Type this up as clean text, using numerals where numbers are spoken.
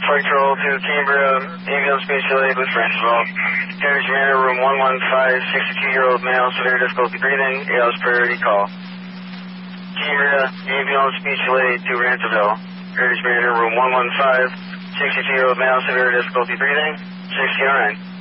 Flight Control to Cambria, ambulance speech delayed with Francisville. Carriage Manor, room 115, 62-year-old male, severe difficulty breathing, 8 hours priority call. Cambria, ambulance speech delayed to Ransomville. Carriage Manor, room 115, 62-year-old male, severe difficulty breathing, 60 RN.